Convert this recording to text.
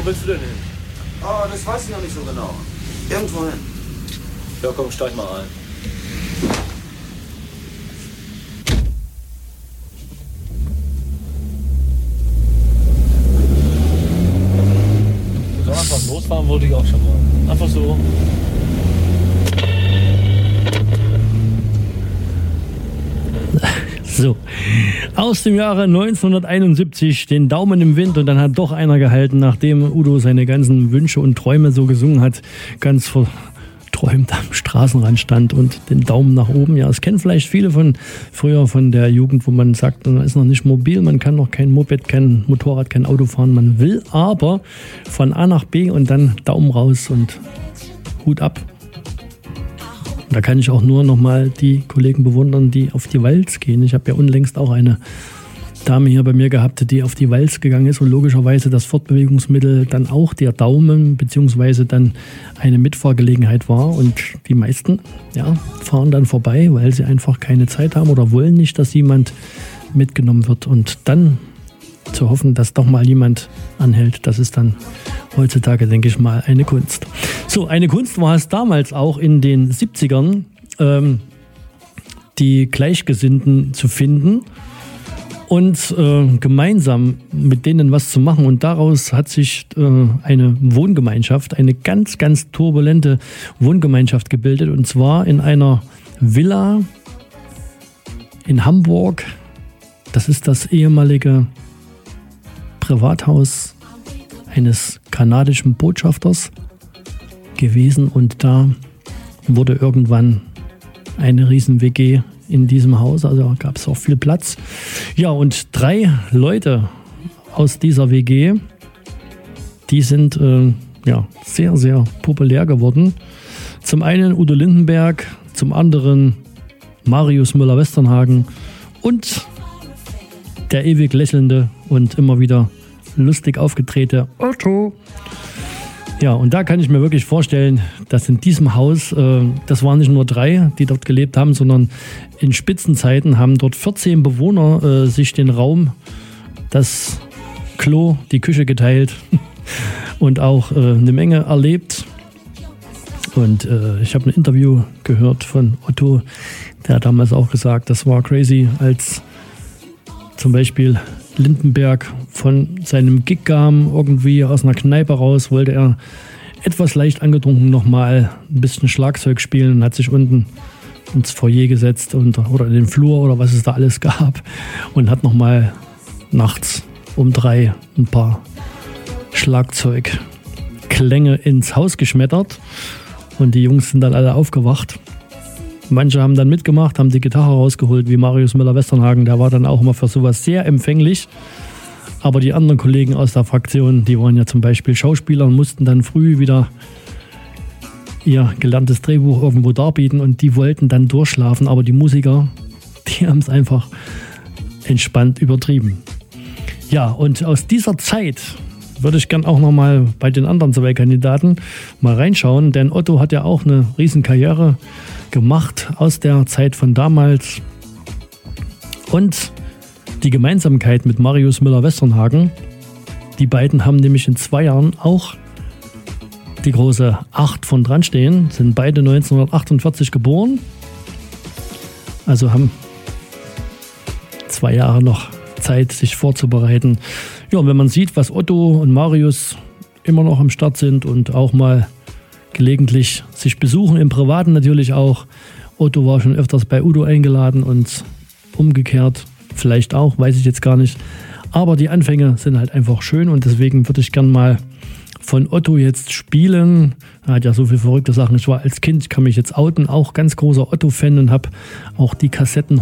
willst du denn hin? Oh, das weiß ich noch nicht so genau. Irgendwo hin. Ja, komm, steig mal ein. So einfach losfahren wollte ich auch schon mal. Einfach so. So, aus dem Jahre 1971, den Daumen im Wind, und dann hat doch einer gehalten, nachdem Udo seine ganzen Wünsche und Träume so gesungen hat, ganz verträumt am Straßenrand stand und den Daumen nach oben. Ja, es kennen vielleicht viele von früher, von der Jugend, wo man sagt, man ist noch nicht mobil, man kann noch kein Moped, kein Motorrad, kein Auto fahren, man will aber von A nach B und dann Daumen raus und Hut ab. Da kann ich auch nur nochmal die Kollegen bewundern, die auf die Walz gehen. Ich habe ja unlängst auch eine Dame hier bei mir gehabt, die auf die Walz gegangen ist und logischerweise das Fortbewegungsmittel dann auch der Daumen beziehungsweise dann eine Mitfahrgelegenheit war. Und die meisten fahren dann vorbei, weil sie einfach keine Zeit haben oder wollen nicht, dass jemand mitgenommen wird. Und dann zu hoffen, dass doch mal jemand anhält, das ist dann heutzutage, denke ich mal, eine Kunst. So, eine Kunst war es damals auch in den 70ern, die Gleichgesinnten zu finden und gemeinsam mit denen was zu machen. Und daraus hat sich eine Wohngemeinschaft, eine ganz, ganz turbulente Wohngemeinschaft gebildet. Und zwar in einer Villa in Hamburg. Das ist das ehemalige Privathaus eines kanadischen Botschafters gewesen, und da wurde irgendwann eine riesen WG in diesem Haus, also gab es auch viel Platz. Ja, und 3 Leute aus dieser WG, die sind sehr, sehr populär geworden. Zum einen Udo Lindenberg, zum anderen Marius Müller-Westernhagen und der ewig lächelnde und immer wieder lustig aufgedrehte Otto. Ja, und da kann ich mir wirklich vorstellen, dass in diesem Haus, das waren nicht nur 3, die dort gelebt haben, sondern in Spitzenzeiten haben dort 14 Bewohner sich den Raum, das Klo, die Küche geteilt und auch eine Menge erlebt. Und ich habe ein Interview gehört von Otto, der hat damals auch gesagt, das war crazy, als zum Beispiel Lindenberg von seinem Gig kam, irgendwie aus einer Kneipe raus, wollte er etwas leicht angetrunken nochmal ein bisschen Schlagzeug spielen und hat sich unten ins Foyer gesetzt oder in den Flur oder was es da alles gab und hat nochmal nachts um 3 ein paar Schlagzeugklänge ins Haus geschmettert und die Jungs sind dann alle aufgewacht. Manche haben dann mitgemacht, haben die Gitarre rausgeholt, wie Marius Müller-Westernhagen. Der war dann auch immer für sowas sehr empfänglich. Aber die anderen Kollegen aus der Fraktion, die waren ja zum Beispiel Schauspieler und mussten dann früh wieder ihr gelerntes Drehbuch irgendwo darbieten. Und die wollten dann durchschlafen. Aber die Musiker, die haben es einfach entspannt übertrieben. Ja, und aus dieser Zeit würde ich gern auch noch mal bei den anderen 2 Kandidaten mal reinschauen. Denn Otto hat ja auch eine riesen Karriere gemacht aus der Zeit von damals. Und die Gemeinsamkeit mit Marius Müller-Westernhagen, die beiden haben nämlich in 2 Jahren auch die große 8 von dran stehen, sind beide 1948 geboren, also haben 2 Jahre noch Zeit, sich vorzubereiten. Ja, und wenn man sieht, was Otto und Marius immer noch am Start sind und auch mal gelegentlich sich besuchen, im Privaten natürlich auch. Otto war schon öfters bei Udo eingeladen und umgekehrt vielleicht auch, weiß ich jetzt gar nicht. Aber die Anfänge sind halt einfach schön und deswegen würde ich gern mal von Otto jetzt spielen. Er hat ja so viele verrückte Sachen. Ich war als Kind, ich kann mich jetzt outen, auch ganz großer Otto-Fan und habe auch die Kassetten